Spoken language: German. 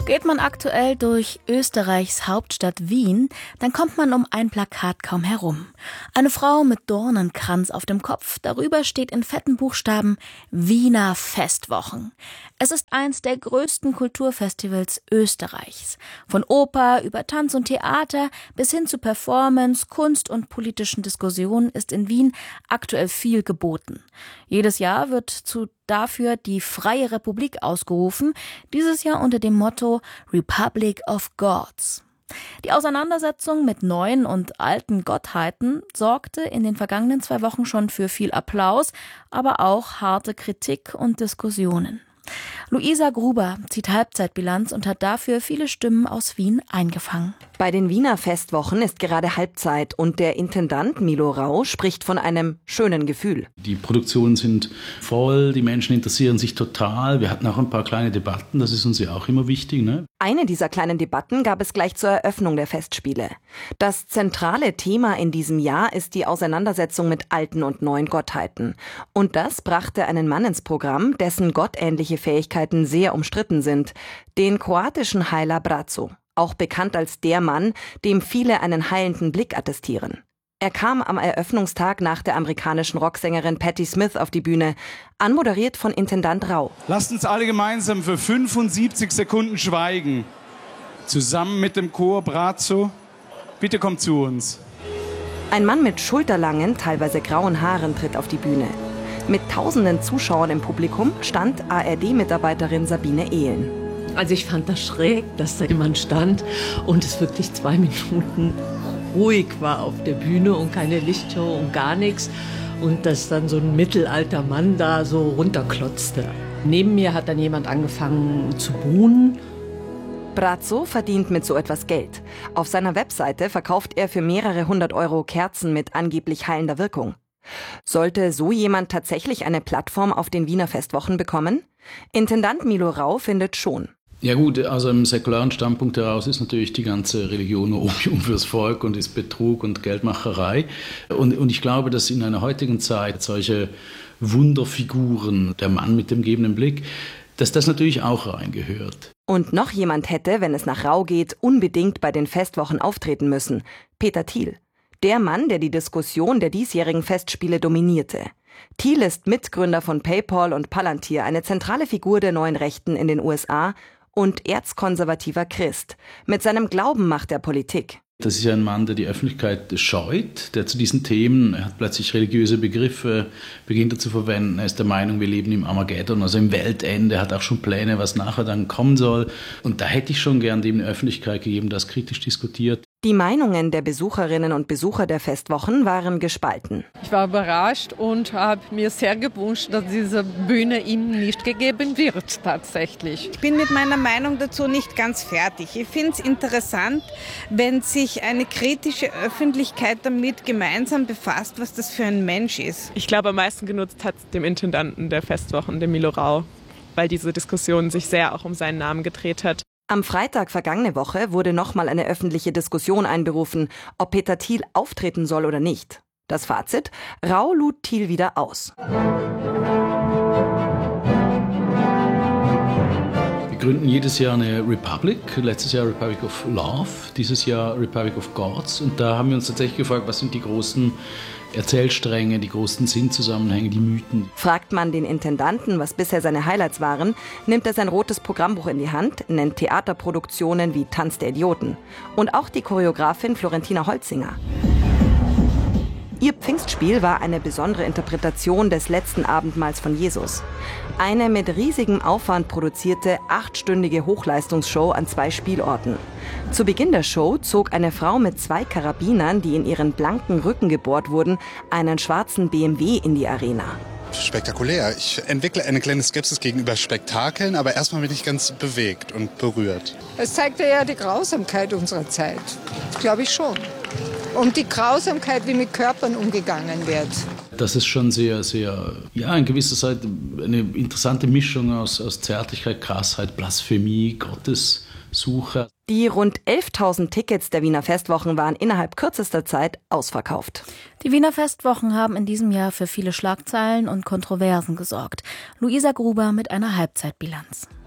Geht man aktuell durch Österreichs Hauptstadt Wien, dann kommt man um ein Plakat kaum herum. Eine Frau mit Dornenkranz auf dem Kopf, darüber steht in fetten Buchstaben Wiener Festwochen. Es ist eins der größten Kulturfestivals Österreichs. Von Oper über Tanz und Theater bis hin zu Performance, Kunst und politischen Diskussionen ist in Wien aktuell viel geboten. Jedes Jahr wird dafür die Freie Republik ausgerufen, dieses Jahr unter dem Motto Republic of Gods. Die Auseinandersetzung mit neuen und alten Gottheiten sorgte in den vergangenen 2 Wochen schon für viel Applaus, aber auch harte Kritik und Diskussionen. Luisa Gruber zieht Halbzeitbilanz und hat dafür viele Stimmen aus Wien eingefangen. Bei den Wiener Festwochen ist gerade Halbzeit und der Intendant Milo Rau spricht von einem schönen Gefühl. Die Produktionen sind voll, die Menschen interessieren sich total. Wir hatten auch ein paar kleine Debatten, das ist uns ja auch immer wichtig, ne? Eine dieser kleinen Debatten gab es gleich zur Eröffnung der Festspiele. Das zentrale Thema in diesem Jahr ist die Auseinandersetzung mit alten und neuen Gottheiten. Und das brachte einen Mann ins Programm, dessen gottähnliche Fähigkeiten sehr umstritten sind, den kroatischen Heiler Braco, auch bekannt als der Mann, dem viele einen heilenden Blick attestieren. Er kam am Eröffnungstag nach der amerikanischen Rocksängerin Patti Smith auf die Bühne, anmoderiert von Intendant Rau. Lasst uns alle gemeinsam für 75 Sekunden schweigen. Zusammen mit dem Chor Braco. Bitte kommt zu uns. Ein Mann mit schulterlangen, teilweise grauen Haaren tritt auf die Bühne. Mit tausenden Zuschauern im Publikum stand ARD-Mitarbeiterin Sabine Ehlen. Also ich fand das schräg, dass da jemand stand und es wirklich 2 Minuten ruhig war auf der Bühne und keine Lichtshow und gar nichts. Und dass dann so ein mittelalter Mann da so runterklotzte. Neben mir hat dann jemand angefangen zu buhen. Braco verdient mit so etwas Geld. Auf seiner Webseite verkauft er für mehrere 100 € Kerzen mit angeblich heilender Wirkung. Sollte so jemand tatsächlich eine Plattform auf den Wiener Festwochen bekommen? Intendant Milo Rau findet schon. Ja gut, also im säkularen Standpunkt heraus ist natürlich die ganze Religion nur Opium fürs Volk und ist Betrug und Geldmacherei. Und ich glaube, dass in einer heutigen Zeit solche Wunderfiguren, der Mann mit dem gebenden Blick, dass das natürlich auch reingehört. Und noch jemand hätte, wenn es nach Rau geht, unbedingt bei den Festwochen auftreten müssen. Peter Thiel. Der Mann, der die Diskussion der diesjährigen Festspiele dominierte. Thiel ist Mitgründer von PayPal und Palantir, eine zentrale Figur der neuen Rechten in den USA und erzkonservativer Christ. Mit seinem Glauben macht er Politik. Das ist ja ein Mann, der die Öffentlichkeit scheut, der zu diesen Themen, er hat plötzlich religiöse Begriffe, beginnt er zu verwenden. Er ist der Meinung, wir leben im Armageddon, also im Weltende, er hat auch schon Pläne, was nachher dann kommen soll. Und da hätte ich schon gern dem eine Öffentlichkeit gegeben, das kritisch diskutiert. Die Meinungen der Besucherinnen und Besucher der Festwochen waren gespalten. Ich war überrascht und habe mir sehr gewünscht, dass diese Bühne ihm nicht gegeben wird tatsächlich. Ich bin mit meiner Meinung dazu nicht ganz fertig. Ich finde es interessant, wenn sich eine kritische Öffentlichkeit damit gemeinsam befasst, was das für ein Mensch ist. Ich glaube, am meisten genutzt hat es dem Intendanten der Festwochen, dem Milo Rau, weil diese Diskussion sich sehr auch um seinen Namen gedreht hat. Am Freitag vergangene Woche wurde nochmal eine öffentliche Diskussion einberufen, ob Peter Thiel auftreten soll oder nicht. Das Fazit: Rau lud Thiel wieder aus. Wir gründen jedes Jahr eine Republic, letztes Jahr Republic of Love, dieses Jahr Republic of Gods. Und da haben wir uns tatsächlich gefragt, was sind die großen Erzählstränge, die großen Sinnzusammenhänge, die Mythen. Fragt man den Intendanten, was bisher seine Highlights waren, nimmt er sein rotes Programmbuch in die Hand, nennt Theaterproduktionen wie Tanz der Idioten. Und auch die Choreografin Florentina Holzinger. Ihr Pfingstspiel war eine besondere Interpretation des letzten Abendmahls von Jesus. Eine mit riesigem Aufwand produzierte 8-stündige Hochleistungsshow an 2 Spielorten. Zu Beginn der Show zog eine Frau mit 2 Karabinern, die in ihren blanken Rücken gebohrt wurden, einen schwarzen BMW in die Arena. Spektakulär. Ich entwickle eine kleine Skepsis gegenüber Spektakeln, aber erstmal bin ich ganz bewegt und berührt. Es zeigte ja die Grausamkeit unserer Zeit. Glaube ich schon. Und die Grausamkeit, wie mit Körpern umgegangen wird. Das ist schon sehr, sehr, ja, in gewisser Zeit eine interessante Mischung aus Zärtlichkeit, Krassheit, Blasphemie, Gottessuche. Die rund 11.000 Tickets der Wiener Festwochen waren innerhalb kürzester Zeit ausverkauft. Die Wiener Festwochen haben in diesem Jahr für viele Schlagzeilen und Kontroversen gesorgt. Luisa Gruber mit einer Halbzeitbilanz.